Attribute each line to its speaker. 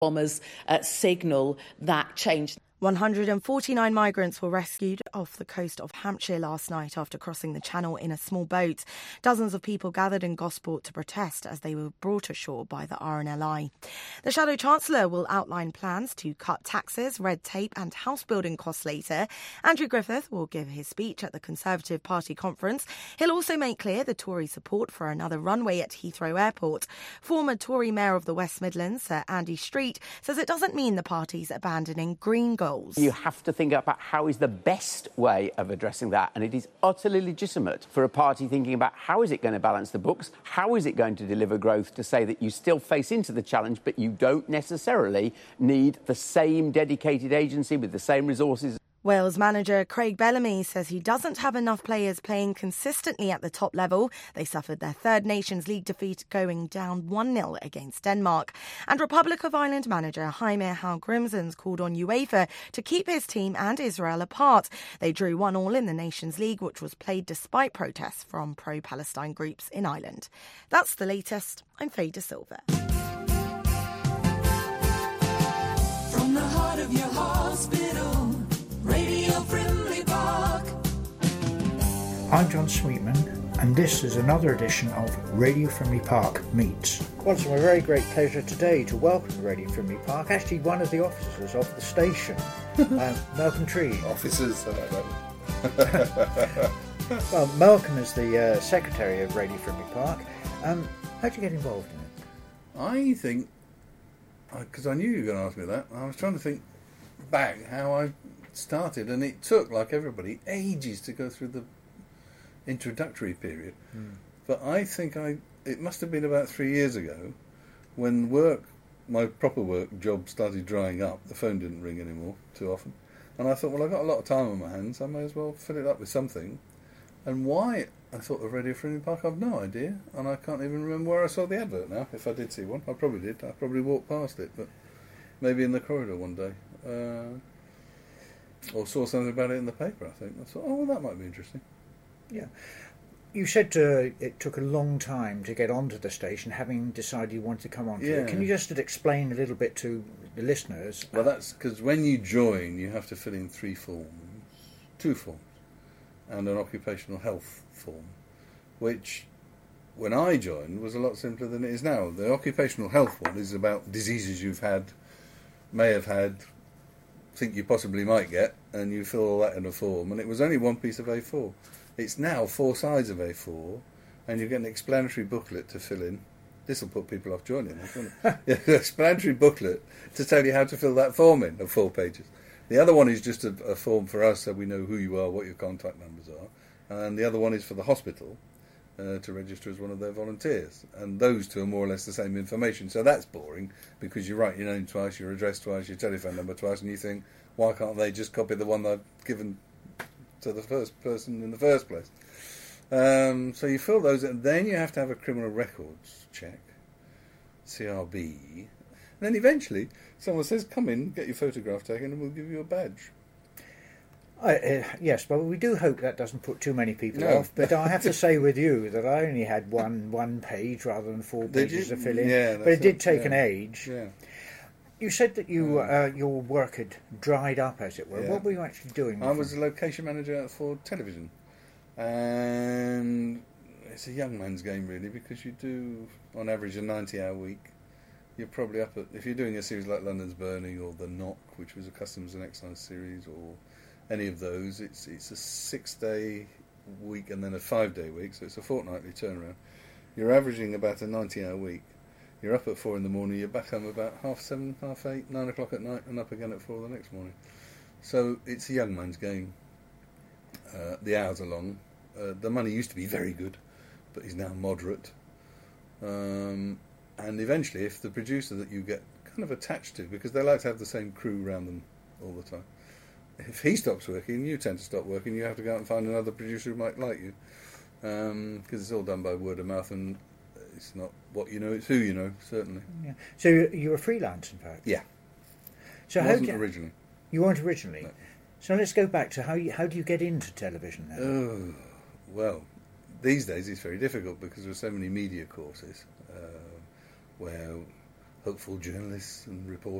Speaker 1: bombers signal that change.
Speaker 2: 149 migrants were rescued off the coast of Hampshire last night after crossing the channel in a small boat. Dozens of people gathered in Gosport to protest as they were brought ashore by the RNLI. The Shadow Chancellor will outline plans to cut taxes, red tape and house building costs later. Andrew Griffith will give his speech at the Conservative Party conference. He'll also make clear the Tory support for another runway at Heathrow Airport. Former Tory Mayor of the West Midlands, Sir Andy Street, says it doesn't mean the party's abandoning green goals.
Speaker 3: You have to think about how is the best way of addressing that, and it is utterly legitimate for a party thinking about how is it going to balance the books, how is it going to deliver growth, to say that you still face into the challenge, but you don't necessarily need the same dedicated agency with the same resources.
Speaker 2: Wales manager Craig Bellamy says he doesn't have enough players playing consistently at the top level. They suffered their third Nations League defeat going down 1-0 against Denmark. And Republic of Ireland manager Jaime Hall-Grimson's called on UEFA to keep his team and Israel apart. They drew 1-1 in the Nations League, which was played despite protests from pro-Palestine groups in Ireland. That's the latest. I'm Faye De Silva.
Speaker 4: From the heart of your hospital, Radio Friendly Park.
Speaker 5: I'm John Sweetman, and this is another edition of Radio Friendly Park Meets. Well, it's my very great pleasure today to welcome Radio Friendly Park, actually one of the officers of the station, Malcolm Tree.
Speaker 6: Officers?
Speaker 5: Well, Malcolm is the secretary of Radio Friendly Park. How'd you get involved in it?
Speaker 6: I think, because I knew you were going to ask me that, I was trying to think back how I started, and it took, like everybody, ages to go through the introductory period. But I think it must have been about 3 years ago when my proper work job started drying up. The phone didn't ring anymore too often, and I thought, well, I've got a lot of time on my hands, I may as well fill it up with something. And why I thought of Radio Friendly Park, I've no idea, and I can't even remember where I saw the advert now. If I did see one, I probably did. I probably walked past it, but maybe in the corridor one day. Or saw something about it in the paper, I think. I thought, oh, well, that might be interesting.
Speaker 5: Yeah. You said it took a long time to get onto the station, having decided you wanted to come onto it. Can you just explain a little bit to the listeners?
Speaker 6: Well, that's because when you join, you have to fill in 2 forms, and an occupational health form, which, when I joined, was a lot simpler than it is now. The occupational health one is about diseases you've had, may have had, think you possibly might get, and you fill all that in a form, and it was only one piece of A4. It's now 4 sides of A4, and you get an explanatory booklet to fill in. This will put people off joining, won't it? An explanatory booklet to tell you how to fill that form in of 4 pages. The other one is just a form for us, so we know who you are, what your contact numbers are, and the other one is for the hospital to register as one of their volunteers, and those two are more or less the same information. So that's boring, because you write your name twice, your address twice, your telephone number twice, and you think, why can't they just copy the one I've given to the first person in the first place? So you fill those, and then you have to have a criminal records check, CRB, and then eventually someone says, come in, get your photograph taken, and we'll give you a badge.
Speaker 5: Yes, but we do hope that doesn't put too many people off. But I have to say with you that I only had one page rather than 4 pages to fill in.
Speaker 6: Yeah,
Speaker 5: but it did take an age.
Speaker 6: Yeah.
Speaker 5: You said that your work had dried up, as it were.
Speaker 6: Yeah.
Speaker 5: What were you actually doing?
Speaker 6: I was a location manager for television, and it's a young man's game really, because you do on average a 90-hour week. You're probably up at, if you're doing a series like London's Burning or The Knock, which was a Customs and Excise series, or any of those, it's a 6-day week and then a 5-day week, so it's a fortnightly turnaround. You're averaging about a 90-hour week. You're up at 4 in the morning, you're back home about 7:30, 8:30, 9 o'clock at night, and up again at 4 the next morning. So it's a young man's game. The hours are long. The money used to be very good, but is now moderate. And eventually, if the producer that you get kind of attached to, because they like to have the same crew around them all the time, if he stops working, you tend to stop working. You have to go out and find another producer who might like you, because it's all done by word of mouth, and it's not what you know, it's who you know, certainly.
Speaker 5: Yeah. So you were freelance, in fact?
Speaker 6: Yeah.
Speaker 5: So
Speaker 6: originally.
Speaker 5: You weren't originally?
Speaker 6: No.
Speaker 5: So let's go back to how do you get into television now?
Speaker 6: Oh, well, these days it's very difficult because there are so many media courses where hopeful journalists and reporters